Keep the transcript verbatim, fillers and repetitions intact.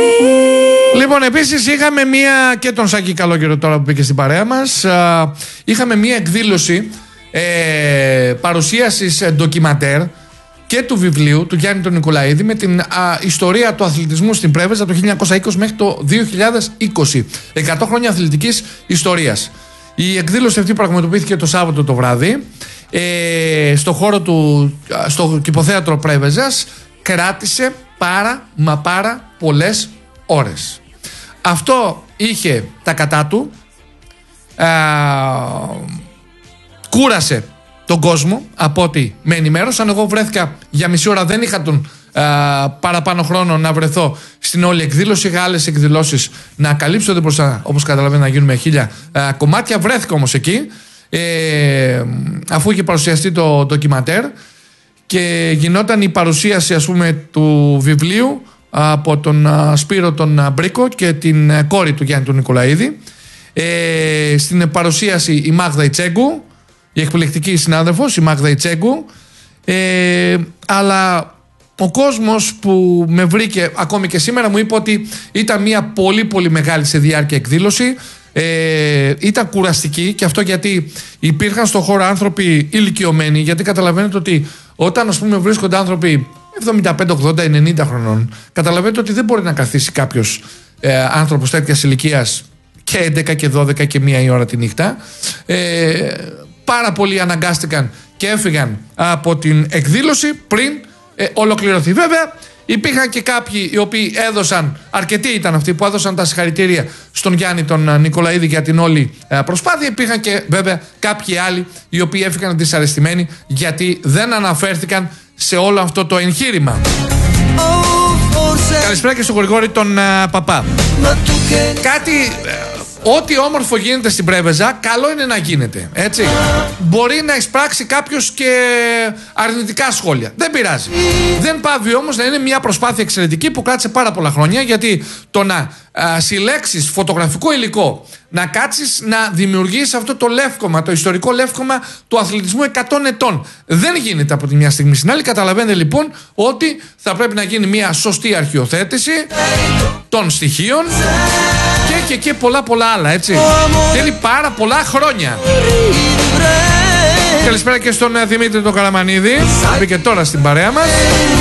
Λοιπόν, επίσης είχαμε μία, και τον Σάκη Καλόγερο τώρα που πήγε στην παρέα μας, είχαμε μία εκδήλωση ε, παρουσίασης ντοκιματέρ και του βιβλίου του Γιάννη τον Νικολαίδη με την α, ιστορία του αθλητισμού στην Πρέβεζα το χίλια εννιακόσια είκοσι μέχρι το δύο χιλιάδες είκοσι. εκατό χρόνια αθλητικής ιστορίας. Η εκδήλωση αυτή πραγματοποιήθηκε το Σάββατο το βράδυ ε, στο χώρο του, στο Κηποθέατρο Πρέβεζας. Κράτησε πάρα μα πάρα πολλές ώρες. Αυτό είχε τα κατά του, α, κούρασε τον κόσμο από ό,τι με ενημέρωσαν. Εγώ βρέθηκα για μισή ώρα, δεν είχα τον α, παραπάνω χρόνο να βρεθώ στην όλη εκδήλωση. Είχα άλλες εκδηλώσεις να καλύψω, δεν μπορούσα όπως καταλαβαίνετε να γίνουμε χίλια α, κομμάτια. Βρέθηκα όμως εκεί ε, αφού είχε παρουσιαστεί το ντοκιματέρ και γινόταν η παρουσίαση, ας πούμε, του βιβλίου από τον α, Σπύρο τον Μπρίκο και την α, κόρη του Γιάννη του Νικολαίδη. Ε, στην παρουσίαση η Μάγδα Ιτσέγκου, η εκπληκτική συνάδελφος, η Μάγδα Ιτσέγκου. Ε, αλλά ο κόσμος που με βρήκε ακόμη και σήμερα μου είπε ότι ήταν μια πολύ πολύ μεγάλη σε διάρκεια εκδήλωση. Ε, ήταν κουραστική, και αυτό γιατί υπήρχαν στον χώρο άνθρωποι ηλικιωμένοι, γιατί καταλαβαίνετε ότι όταν, ας πούμε, βρίσκονται άνθρωποι εβδομήντα πέντε, ογδόντα, ενενήντα χρονών, καταλαβαίνετε ότι δεν μπορεί να καθίσει κάποιος ε, άνθρωπος τέτοιας ηλικίας και έντεκα και δώδεκα και μία η ώρα τη νύχτα. Ε, πάρα πολλοί αναγκάστηκαν και έφυγαν από την εκδήλωση πριν ε, ολοκληρωθεί. Βέβαια υπήρχαν και κάποιοι οι οποίοι έδωσαν, αρκετοί ήταν αυτοί που έδωσαν τα συγχαρητήρια στον Γιάννη τον Νικολαίδη για την όλη ε, προσπάθεια. Υπήρχαν και βέβαια κάποιοι άλλοι οι οποίοι έφυγαν δυσαρεστημένοι γιατί δεν αναφέρθηκαν σε όλο αυτό το εγχείρημα. Καλησπέρα και στον Γρηγόρη τον uh, Παπά. Κάτι, uh, ό,τι όμορφο γίνεται στην Πρέβεζα, καλό είναι να γίνεται, έτσι. Μπορεί να εισπράξει κάποιος και αρνητικά σχόλια. Δεν πειράζει. Δεν πάβει όμως να είναι μια προσπάθεια εξαιρετική που κράτησε πάρα πολλά χρόνια, γιατί το να uh, συλλέξεις φωτογραφικό υλικό, να κάτσεις να δημιουργήσεις αυτό το λεύκομα, το ιστορικό λεύκομα του αθλητισμού εκατό ετών, δεν γίνεται από τη μια στιγμή στην άλλη. Καταλαβαίνετε λοιπόν ότι θα πρέπει να γίνει μια σωστή αρχιοθέτηση των στοιχείων και, και, και πολλά πολλά άλλα, έτσι. Θέλει πάρα πολλά χρόνια. Καλησπέρα και στον Δημήτρη τον Καραμανίδη, που μπήκε τώρα στην παρέα μας.